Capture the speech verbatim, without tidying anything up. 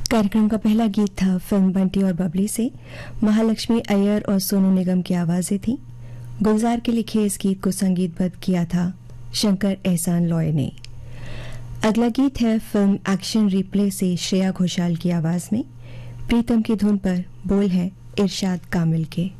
कार्यक्रम का पहला गीत था फिल्म बंटी और बबली से। महालक्ष्मी अय्यर और सोनू निगम की आवाजें थी। गुलजार के लिखे इस गीत को संगीतबद्ध किया था शंकर एहसान लॉय ने। अगला गीत है फिल्म एक्शन रिप्ले से श्रेया घोषाल की आवाज में। प्रीतम की धुन पर बोल है इरशाद कामिल के।